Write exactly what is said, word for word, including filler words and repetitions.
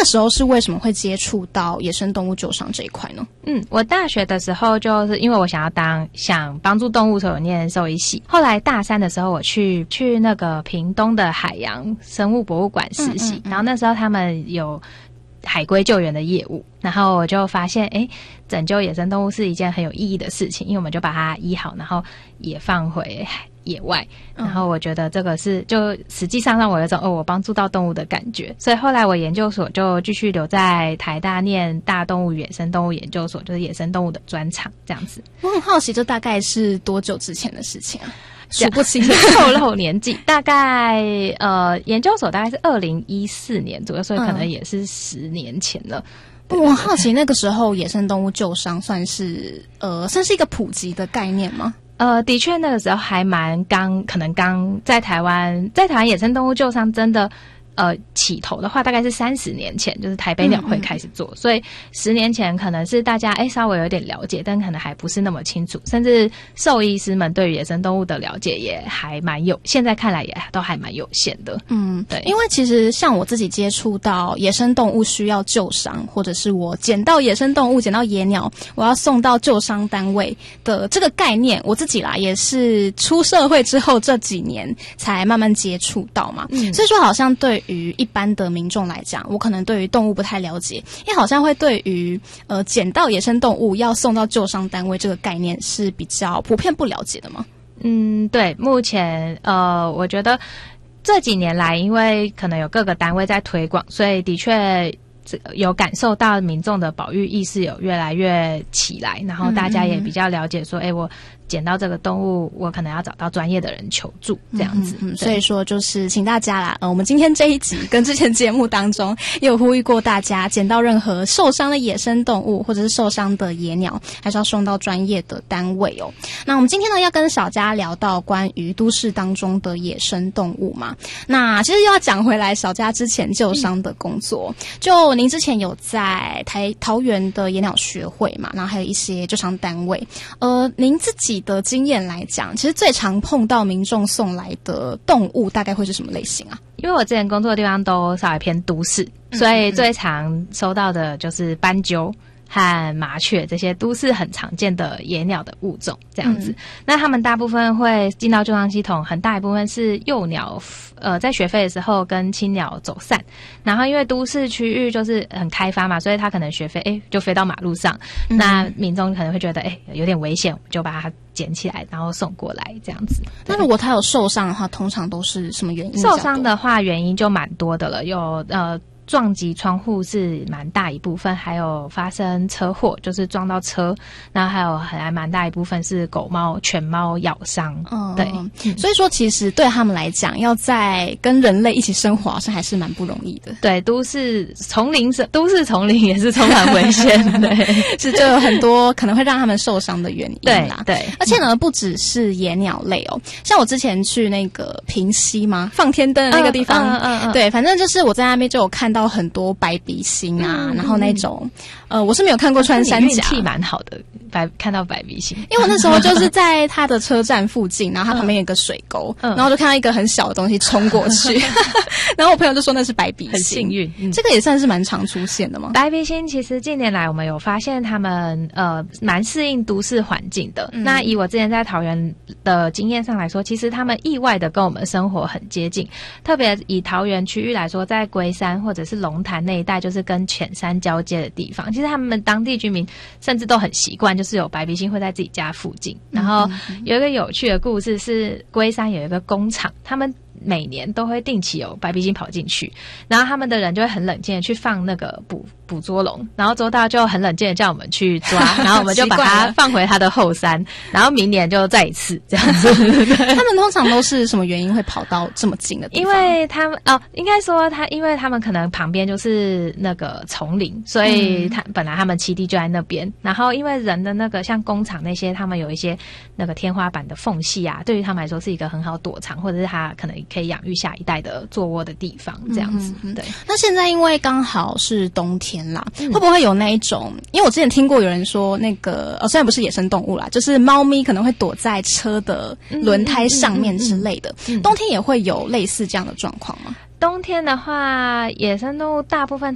时候是为什么会接触到野生动物救伤这一块呢？ 嗯，我大学的时候就是因为我想要当想帮助动物，所以我念兽医系。后来大三的时候，我去去那个屏东的海洋生物博物馆实习，嗯嗯嗯，然后那时候他们有海龟救援的业务，然后我就发现，哎，拯救野生动物是一件很有意义的事情，因为我们就把它医好，然后也放回野外，然后我觉得这个是就实际上让我有一种哦，我帮助到动物的感觉，所以后来我研究所就继续留在台大念大动物野生动物研究所，就是野生动物的专长这样子。 我很好奇，这大概是多久之前的事情啊？数不清透露年纪，大概呃，研究所大概是二零一四年左右，所以可能也是十年前了。 嗯、我好奇那个时候野生动物救伤算是呃，算是一个普及的概念吗？ 呃，的确那个时候还蛮刚，可能刚在台湾，在台湾野生动物救伤真的。呃，起头的话大概是三十年前，就是台北鸟会开始做，嗯嗯，所以十年前可能是大家哎稍微有点了解，但可能还不是那么清楚，甚至兽医师们对于野生动物的了解也还蛮有，现在看来也都还蛮有限的。 嗯，对，因为其实像我自己接触到野生动物需要救伤，或者是我捡到野生动物、捡到野鸟，我要送到救伤单位的这个概念，我自己啦也是出社会之后这几年才慢慢接触到嘛。嗯，所以说好像对于一般的民众来讲，我可能对于动物不太了解，因为好像会对于呃捡到野生动物要送到救伤单位这个概念是比较普遍不了解的吗？ 嗯，对，目前呃，我觉得这几年来，因为可能有各个单位在推广，所以的确有感受到民众的保育意识有越来越起来，然后大家也比较了解说，哎、嗯嗯，我捡到这个动物，我可能要找到专业的人求助，这样子。 嗯嗯，所以说就是请大家啦，呃，我们今天这一集跟之前节目当中也有呼吁过大家，捡到任何受伤的野生动物或者是受伤的野鸟，还是要送到专业的单位哦。那我们今天呢要跟小佳聊到关于都市当中的野生动物嘛，那其实又要讲回来小佳之前救伤的工作，嗯、就您之前有在台桃园的野鸟学会嘛，然后还有一些救伤单位，呃，您自己的经验来讲，其实最常碰到民众送来的动物大概会是什么类型啊？ 因为我之前工作的地方都稍微偏都市，所以最常收到的就是斑鸠和麻雀这些都市很常见的野鸟的物种这样子。嗯、那他们大部分会进到救伤系统，很大一部分是幼鸟呃在学飞的时候跟青鸟走散，然后因为都市区域就是很开发嘛，所以它可能学飞哎就飞到马路上，嗯、那民众可能会觉得哎有点危险，就把它捡起来然后送过来这样子。 那如果它有受伤的话，通常都是什么原因？ 受伤的话原因就蛮多的了，有呃撞击窗户是蛮大一部分，还有发生车祸，就是撞到车，然后还有还蛮大一部分是狗猫、犬猫咬伤。嗯，对， 嗯、所以说其实对他们来讲，要在跟人类一起生活，好像还是蛮不容易的。 对，都市丛林是都市丛林也是充满危险，对， 是就有很多可能会让他们受伤的原因啦。 对，对， 而且呢，不只是野鸟类哦，像我之前去那个平溪嘛，放天灯的那个地方，嗯嗯嗯，对，反正就是我在那边就有看到。到很多白鼻星啊，嗯、然后那种，呃，我是没有看过穿山甲， 运气蛮好的，白看到白鼻星， 因为我那时候就是在他的车站附近，然后他旁边有一个水沟，嗯、然后就看到一个很小的东西冲过去，然后我朋友就说那是白鼻星， 很幸运， 嗯、这个也算是蛮常出现的嘛。 白鼻星其实近年来我们有发现他们呃蛮适应都市环境的。嗯、那以我之前在桃园的经验上来说，其实他们意外的跟我们生活很接近，特别以桃园区域来说，在龟山或者是龙潭那一带，就是跟浅山交界的地方，其实他们当地居民甚至都很习惯，就是有白鼻星会在自己家附近。然后有一个有趣的故事是，龟山有一个工厂，他们每年都会定期有白鼻星跑进去，然后他们的人就会很冷静的去放那个捕捕捉笼，然后周到就很冷静的叫我们去抓，然后我们就把它放回它的后山，然后明年就再一次这样子。 他们通常都是什么原因会跑到这么近的地方？ 因为他们哦，应该说他，因为他们可能旁边就是那个丛林，所以他、嗯、本来他们栖地就在那边，然后因为人的那个像工厂那些，他们有一些那个天花板的缝隙啊，对于他们来说是一个很好躲藏，或者是他可能可以养育下一代的做窝的地方，这样子。嗯、对。 那现在因为刚好是冬天啦，嗯、会不会有那一种？因为我之前听过有人说，那个呃，虽然不是野生动物啦，就是猫咪可能会躲在车的轮胎上面之类的。嗯嗯嗯嗯、冬天也会有类似这样的状况吗？ 冬天的话，野生动物大部分